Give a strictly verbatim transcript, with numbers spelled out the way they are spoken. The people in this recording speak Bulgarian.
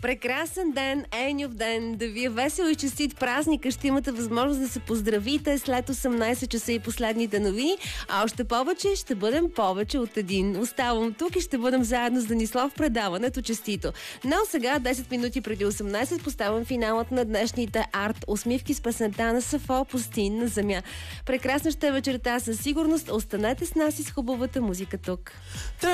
Прекрасен ден, Еньов ден, да ви е весел и честит празника. Ще имате възможност да се поздравите след осемнайсет часа и последните новини. А още повече ще бъдем повече от един. Оставам тук и ще бъдем заедно с Данислав в предаването Честито. Но сега, десет минути преди осемнайсет, поставям финалът на днешните арт усмивки с песента на Сафо "Пустинна земя". Прекрасна ще е вечерта със сигурност. Останете с нас и с хубавата музика тук.